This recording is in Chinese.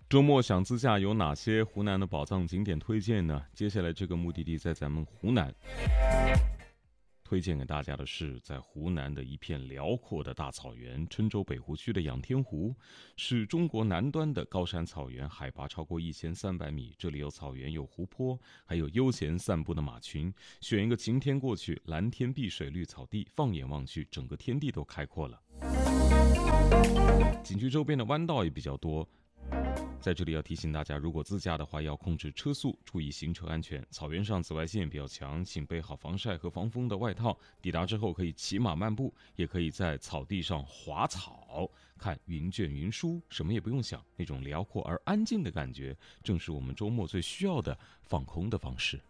周末想自驾有哪些湖南的宝藏景点推荐呢？接下来这个目的地在咱们湖南，推荐给大家的是在湖南的一片辽阔的大草原，郴州北湖区的仰天湖，是中国南端的高山草原，海拔超过1300米。这里有草原，有湖泊，还有悠闲散步的马群。选一个晴天过去，蓝天碧水绿草地，放眼望去，整个天地都开阔了。景区周边的弯道也比较多。在这里要提醒大家，如果自驾的话，要控制车速，注意行车安全。草原上紫外线比较强，请备好防晒和防风的外套。抵达之后可以骑马漫步，也可以在草地上滑草，看云卷云舒，什么也不用想，那种辽阔而安静的感觉，正是我们周末最需要的放空的方式。